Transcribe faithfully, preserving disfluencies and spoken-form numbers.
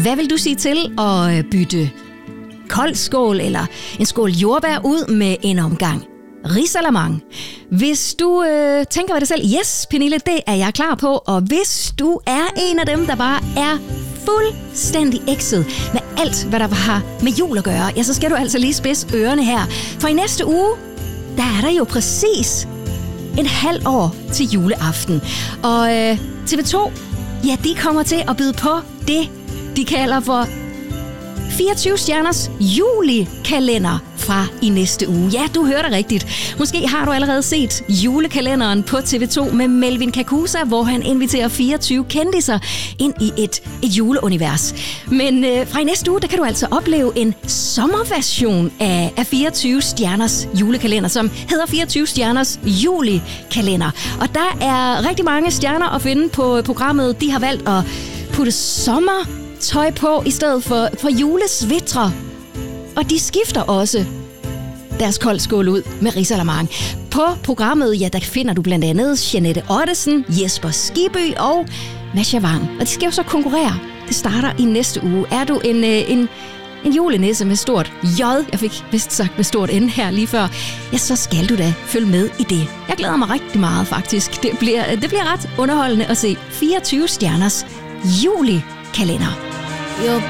Hvad vil du sige til at bytte kold skål eller en skål jordbær ud med en omgang risalamande? Hvis du øh, tænker ved dig selv, yes, Pernille, det er jeg klar på. Og hvis du er en af dem, der bare er fuldstændig ekset med alt, hvad der har med jul at gøre, ja, så skal du altså lige spidse ørerne her. For i næste uge, der er der jo præcis en halv år til juleaften. Og øh, T V to, ja, de kommer til at byde på det, de kalder for fireogtyve stjerners julekalender fra i næste uge. Ja, du hørte rigtigt. Måske har du allerede set julekalenderen på T V to med Melvin Kakusa, hvor han inviterer fireogtyve kendiser ind i et, et juleunivers. Men øh, fra i næste uge, der kan du altså opleve en sommerversion af, af fireogtyve stjerners julekalender, som hedder fireogtyve stjerners julekalender. Og der er rigtig mange stjerner at finde på programmet. De har valgt at putte sommer tøj på i stedet for, for julesvitre. Og de skifter også deres koldskål ud med risalamande. På programmet, ja, der finder du blandt andet Jeanette Ottesen, Jesper Skibby og Masha Wang. Og de skal jo så konkurrere. Det starter i næste uge. Er du en, en, en julenisse med stort J, jeg fik vist sagt med stort N her lige før, ja, så skal du da følge med i det. Jeg glæder mig rigtig meget, faktisk. Det bliver, det bliver ret underholdende at se fireogtyve stjerners julekalender.